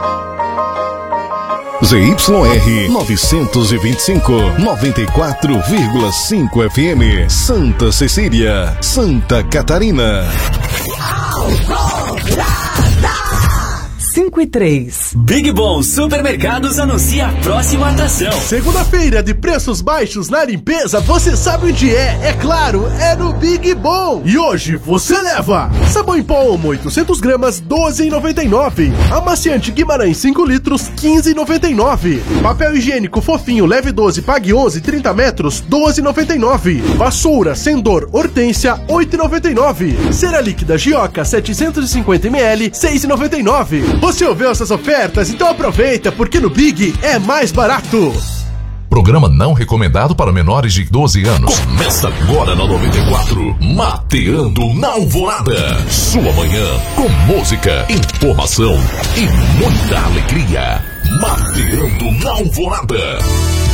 ZYR 925, 94,5 FM, Santa Cecília, Santa Catarina. 5 e 3. Big Bom Supermercados anuncia a próxima atração. Segunda-feira de preços baixos na limpeza, você sabe onde é claro, é no Big Bom. E hoje você leva sabão em pó Omo 800 gramas, 12,99. Amaciante Guimarães 5 litros, 15,99. Papel higiênico fofinho, leve 12, pague 11, 30 metros, 12,99. Vassoura Sendor Hortência, 8,99. Cera líquida Gioca 750 ml, 6,99. Você ouviu essas ofertas? Então aproveita, porque no Big é mais barato. Programa não recomendado para menores de 12 anos. Começa agora na 94, Mateando na Alvorada. Sua manhã com música, informação e muita alegria. Mateando na Alvorada.